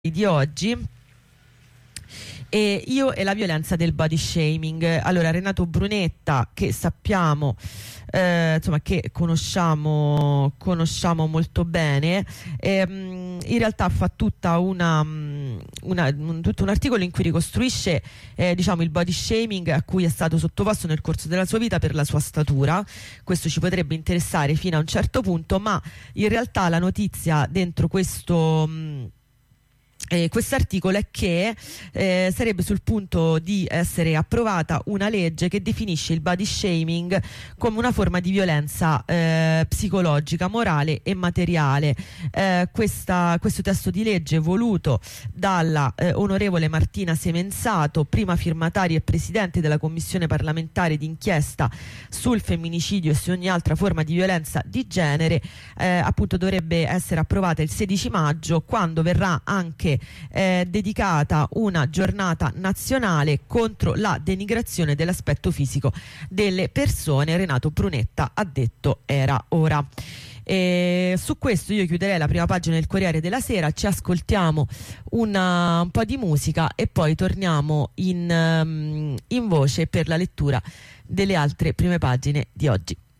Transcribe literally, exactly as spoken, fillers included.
di oggi, e io e la violenza del body shaming. Allora, Renato Brunetta, che sappiamo eh, insomma che conosciamo conosciamo molto bene, ehm, in realtà fa tutta una, una un, tutto un articolo in cui ricostruisce eh, diciamo il body shaming a cui è stato sottoposto nel corso della sua vita per la sua statura. Questo ci potrebbe interessare fino a un certo punto, ma in realtà la notizia dentro questo mh, Eh, quest'articolo è che eh, sarebbe sul punto di essere approvata una legge che definisce il body shaming come una forma di violenza eh, psicologica, morale e materiale. Eh, questa, questo testo di legge, voluto dalla eh, onorevole Martina Semenzato, prima firmataria e presidente della commissione parlamentare d'inchiesta sul femminicidio e su ogni altra forma di violenza di genere, eh, appunto dovrebbe essere approvata il sedici maggio, quando verrà anche Eh, dedicata una giornata nazionale contro la denigrazione dell'aspetto fisico delle persone. Renato Brunetta ha detto era ora. E su questo io chiuderei la prima pagina del Corriere della Sera. Ci ascoltiamo una, un po' di musica e poi torniamo in, um, in voce per la lettura delle altre prime pagine di oggi.